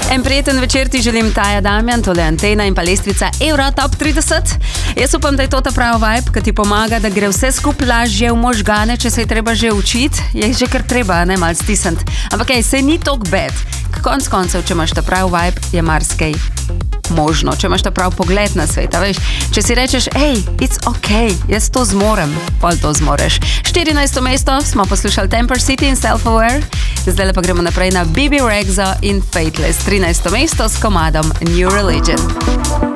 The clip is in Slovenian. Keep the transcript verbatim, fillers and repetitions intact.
En prijeten večer ti želim, Taja Damjan, tole Antena in pa lestvica Euro Top trideset. Jaz upam, da je to ta pravi vibe, ki ti pomaga, da gre vse skup lažje v možgane, če se je treba že učiti. Je že kar treba, ne, malo stisniti. Ampak ej, sej ni tok bad. Konc koncev, če imaš ta pravi vibe, je marsikaj možno. Če imaš ta pravi pogled na svet, veš. Če si rečeš, ej, it's ok, jaz to zmorem, pol to zmoreš. štirinajsto mesto smo poslušali Temper City in Self-Aware. Zdaj pa gremo naprej na Bibi Rexha in Fateless. trinajsto mesto s komadom New Religion.